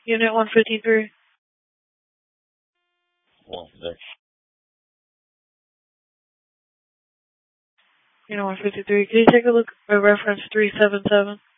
Unit 153. Unit 153. Can you take a look at reference 377?